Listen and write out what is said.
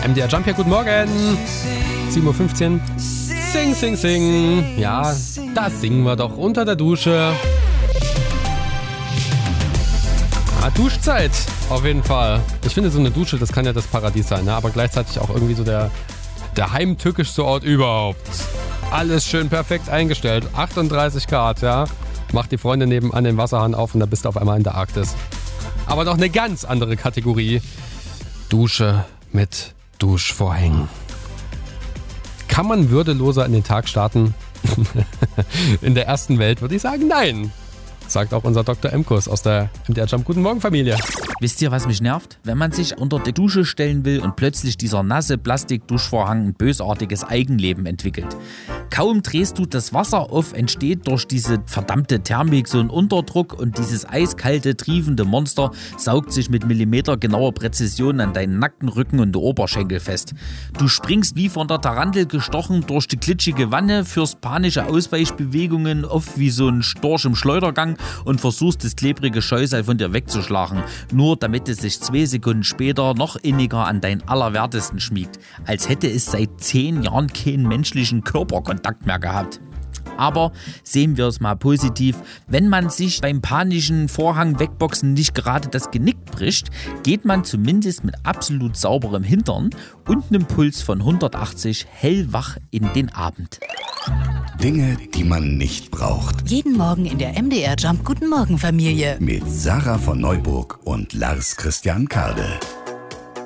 MDR Jump hier, guten Morgen. 7:15 Uhr. Sing, sing, sing. Ja, das singen wir doch unter der Dusche. Duschzeit, auf jeden Fall. Ich finde, so eine Dusche, das kann ja das Paradies sein, ne? Aber gleichzeitig auch irgendwie so der heimtückischste Ort überhaupt. Alles schön perfekt eingestellt. 38 Grad, ja. Macht die Freunde nebenan den Wasserhahn auf und da bist du auf einmal in der Arktis. Aber noch eine ganz andere Kategorie. Dusche mit Duschvorhängen. Kann man würdeloser in den Tag starten? In der ersten Welt würde ich sagen, nein. Sagt auch unser Dr. Emkus aus der MDR Jump. Guten Morgen, Familie. Wisst ihr, was mich nervt? Wenn man sich unter die Dusche stellen will und plötzlich dieser nasse Plastikduschvorhang ein bösartiges Eigenleben entwickelt. Kaum drehst du das Wasser auf, entsteht durch diese verdammte Thermik so ein Unterdruck und dieses eiskalte, triefende Monster saugt sich mit millimetergenauer Präzision an deinen nackten Rücken und Oberschenkel fest. Du springst wie von der Tarantel gestochen durch die glitschige Wanne, führst panische Ausweichbewegungen, oft wie so ein Storch im Schleudergang und versuchst das klebrige Scheusal von dir wegzuschlagen, nur damit es sich 2 Sekunden später noch inniger an deinen Allerwertesten schmiegt, als hätte es seit 10 Jahren keinen menschlichen Körperkontakt mehr gehabt. Aber sehen wir es mal positiv, wenn man sich beim panischen Vorhang wegboxen nicht gerade das Genick bricht, geht man zumindest mit absolut sauberem Hintern und einem Puls von 180 hellwach in den Abend. Dinge, die man nicht braucht. Jeden Morgen in der MDR Jump Guten Morgen Familie. Mit Sarah von Neuburg und Lars Christian Kade.